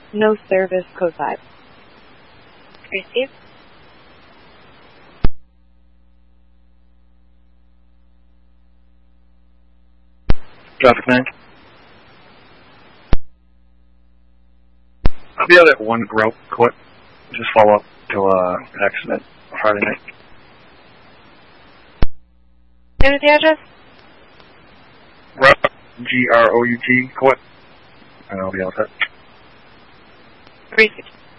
No service, code 5. Receive. Traffic 9. I'll be out at 1 route, quit. Just follow up to an accident Friday night. What is the address? Route GROUT, quit. And I'll be out there. Receive.